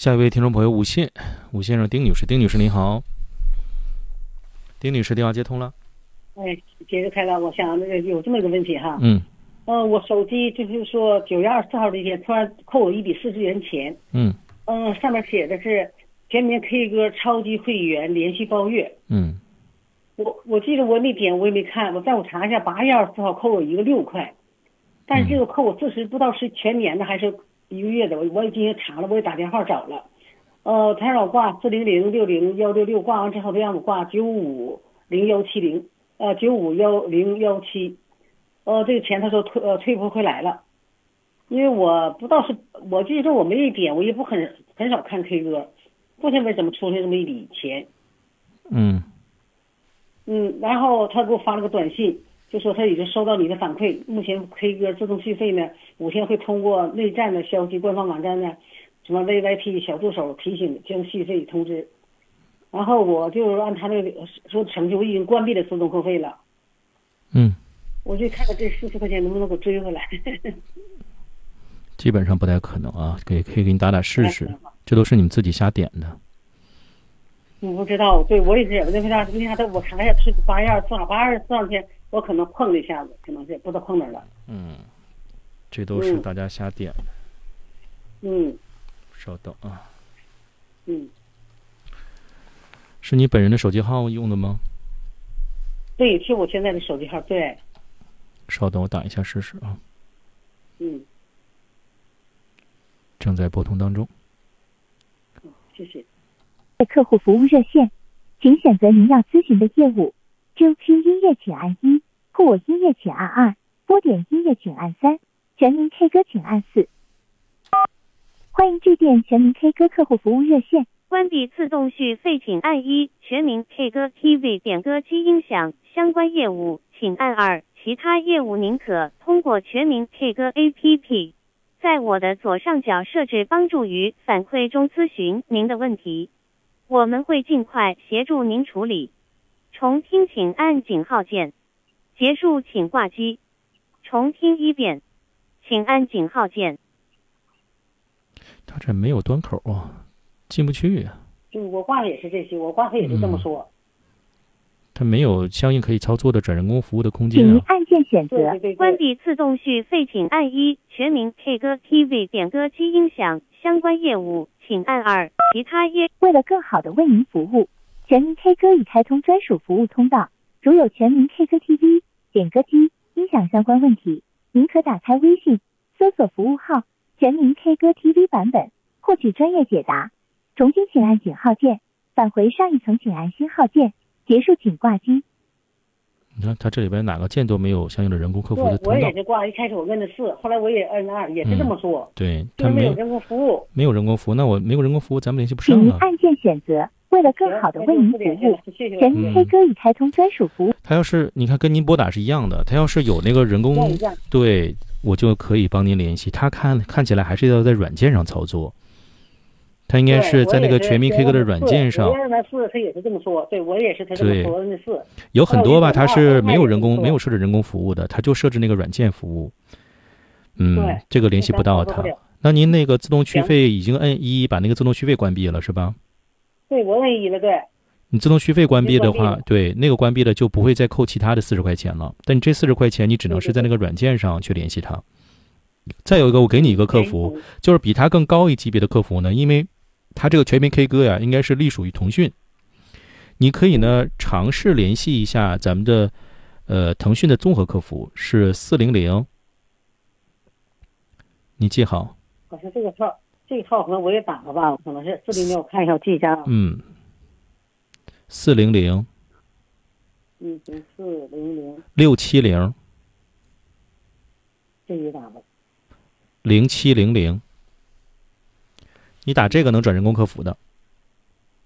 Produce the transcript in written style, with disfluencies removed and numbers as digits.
下一位听众朋友吴先生丁女士，丁女士您好。丁女士电话接通了。 哎，接着开了，我想有这么一个问题哈。我手机就是说9月24号这天突然扣我140元钱。上面写的是全民 K 歌超级会员连续包月。我记得我那点我也没看，我查一下，8月24号扣我一个6块，但是这个扣我40不知道是全年的还是一个月的，我已经查了，我也打电话找了。他让我挂400601666，挂完之后他让我挂9501017095107。这个钱他说退不回来了，因为我不知道是，我记得我没一点，我也不很少看 K 歌，不晓得为什么出现这么一笔钱。然后他给我发了个短信，就说他已经收到你的反馈，目前 K 歌自动续费呢5天会通过内站的消息，官方网站呢什么 VYP 小助手提醒将续费通知。然后我就按他那个说程序，我已经关闭了自动扣费了。我就看看这40块钱能不能给我追回来。 基本上不太可能啊，可以给你打试试，这都是你们自己瞎点的。 我不知道，对，我也是，为啥我查一下是8月24号天，我可能碰了一下子，可能是不知道碰哪儿了。 这都是大家瞎点的。稍等啊。是你本人的手机号用的吗？ 对，是我现在的手机号。对。 稍等，我打一下试试啊。正在拨通当中。 谢谢。 客户服务热线，请选择您要咨询的业务。QQ 音乐请按1，酷我音乐请按2，波点音乐请按3，全民 K 歌请按4。欢迎致电全民 K 歌客户服务热线。 关闭自动续费请按1，全民 K 歌 TV 点歌机音响相关业务请按2，其他业务您可通过全民 K 歌 APP， 在我的左上角设置帮助于反馈中咨询您的问题，我们会尽快协助您处理。重听请按井号键，结束请挂机。重听1遍，请按井号键。 他这没有端口啊，进不去啊。 我挂的也是这些，我挂他也是这么说。 他没有相应可以操作的转人工服务的空间啊。 请您按键选择。 关闭自动续费请按1，全民 K 歌 TV 点歌机音响相关业务请按2，其他业。 为了更好的为您服务，全民 K 歌已开通专属服务通道，如有全民 K 歌 TV 点歌机音响相关问题，您可打开微信搜索服务号全民 K 歌 TV 版本，获取专业解答。重新请按井号键，返回上一层请按星号键，结束请挂机。 你看他这里边哪个键都没有相应的人工客服的通道。 我也是挂，一开始我问的4，后来我也摁2，也是这么说。 对， 他没有人工服务。 没有人工服务，那我没有人工服务，咱们联系不上请您按键选择。为了更好的为您服务，全民 K 歌已开通专属服务。 他要是你看跟您拨打是一样的，他要是有那个人工，对，我就可以帮您联系。他看起来还是要在软件上操作，他应该是在那个全民 K 歌的软件上。 4他也是这么说，对我也是他这么说的4。 有很多吧，他是没有设置人工服务的，他就设置那个软件服务。这个联系不到他。那您那个自动续费已经摁1，把那个自动续费关闭了是吧？ 对，我摁1了，对。 你自动续费关闭的话，对，那个关闭了就不会再扣其他的40块钱了。但你这40块钱，你只能是在那个软件上去联系他。再有一个，我给你一个客服，就是比他更高一级别的客服呢，因为他这个全民 K 歌呀，应该是隶属于腾讯。你可以呢尝试联系一下咱们的腾讯的综合客服是400，你记好。 好像这个号可能我也打了吧，可能是400，我看一下，我记一下啊。 400。670。 这也打了。 0700。你打这个能转人工客服的。